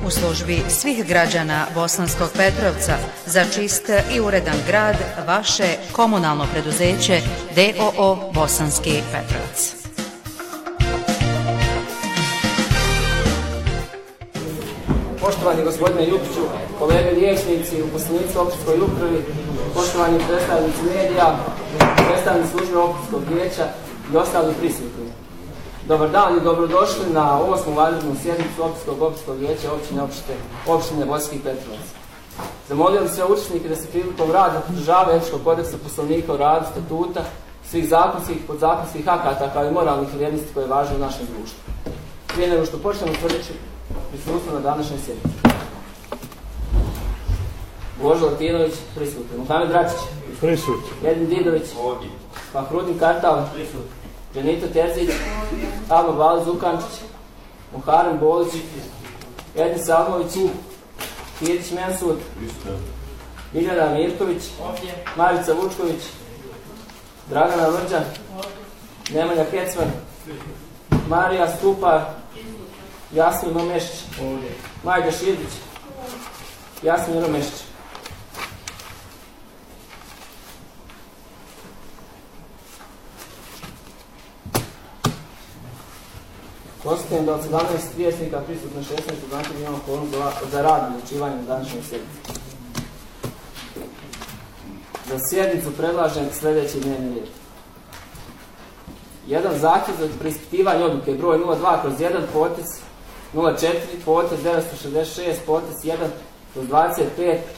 u službi svih građana Bosanskog Petrovca za čist i uredan grad vaše komunalno preduzeće d.o.o. Bosanski Petrovac. Poštovani gospodine Ljubiću, kolege liječnici, uposlenici u općinskoj upravi, poštovani predstavnici medija, predstavnici službe općinskog vijeća i ostali prisutni. Dobar dan i dobrodošli na 8. vanrednu sjednicu općinskog vijeća općine Bosanski Petrovac. Zamolio bih sve učesnike da se prilikom rada pridržavaju etičkog kodeksa Poslovnika o radu, statuta, svih zakonskih i podzakonskih akata kao i moralnih vrijednosti koje važe u našem društvu. Prije nego što počnemo tvrdeći prisustvo na današnjoj sjednici. Božo Latinović, prisutni. Muhamed Račić, prisutni. Edin Didović, Fahrudin Kartal, prisutni. Renito Terzić, Alma Bali Zukančić, Muharem Bolić, Edin Salmović, Kirić Mensud, Biljana Mirković, Marica Vučković, Dragana Vrđan, Nemanja Kecman, Marija Stupar, Jasmin Omešić, Majda Širdić, Jasmin Omešić. Konstatujem da od 17 vijećnika prisutno 16, znači da imamo kvorum za rad i odlučivanje na današnjoj sjednici. Za sjednicu predlažem sljedeći dnevni red. 1. Zahtjev za preispitivanje odluke broj 02/1 potez 04 potez 966 potez 1/25